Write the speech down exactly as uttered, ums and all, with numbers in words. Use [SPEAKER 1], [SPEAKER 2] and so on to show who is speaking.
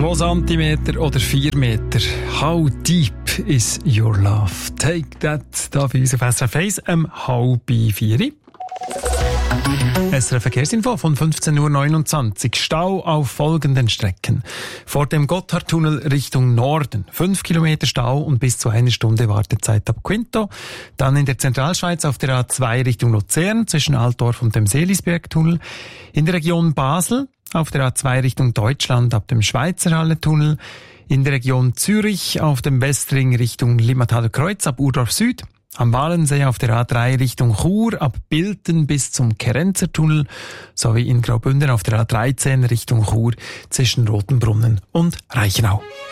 [SPEAKER 1] Zwei Zentimeter oder vier Meter. How deep is your love? Take that. Da bei uns auf S R F eins um halb vier. S R F Verkehrsinfo von fünfzehn Uhr neunundzwanzig. Stau auf folgenden Strecken. Vor dem Gotthardtunnel Richtung Norden. Fünf Kilometer Stau und bis zu einer Stunde Wartezeit ab Quinto. Dann in der Zentralschweiz auf der A zwei Richtung Luzern zwischen Altdorf und dem Seelisbergtunnel. In der Region Basel auf der A zwei Richtung Deutschland ab dem Schweizerhalle-Tunnel. In der Region Zürich auf dem Westring Richtung Limmataler Kreuz ab Urdorf Süd. Am Walensee auf der A drei Richtung Chur ab Bilten bis zum Kerenzertunnel sowie in Graubünden auf der A dreizehn Richtung Chur zwischen Rotenbrunnen und Reichenau.